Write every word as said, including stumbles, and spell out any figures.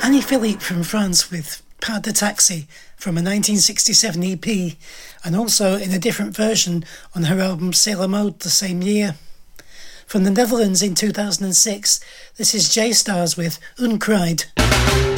Annie Philippe from France with Pas de Taxi from a nineteen sixty-seven E P, and also in a different version on her album C'est la mode the same year. From the Netherlands in two thousand six, this is J-Stars with Uncried.